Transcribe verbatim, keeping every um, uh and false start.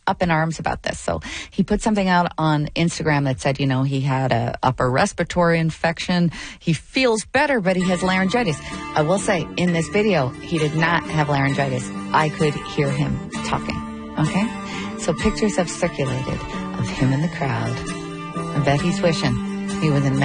up in arms about this. So he put something out on Instagram that said, you know, he had a upper respiratory infection. He feels better, but he has laryngitis. I will say, in this video, he did not have laryngitis. I could hear him talking, okay? So pictures have circulated of him in the crowd. I bet he's wishing he was in